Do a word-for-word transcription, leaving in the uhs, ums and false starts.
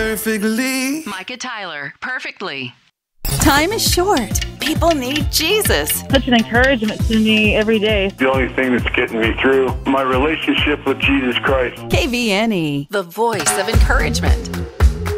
perfectly. Micah Tyler, Perfectly. Time is short. People need Jesus. Such an encouragement to me every day. The only thing that's getting me through, my relationship with Jesus Christ. K V N E. The voice of encouragement.